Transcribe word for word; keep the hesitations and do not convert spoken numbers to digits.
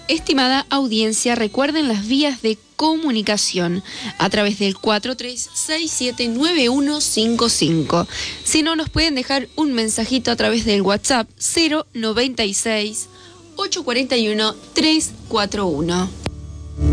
Estimada audiencia, recuerden las vías de comunicación a través del cuatro tres seis siete nueve uno cinco cinco. Si no, nos pueden dejar un mensajito a través del WhatsApp cero noventa y seis, ocho cuarenta y uno, tres cuarenta y uno.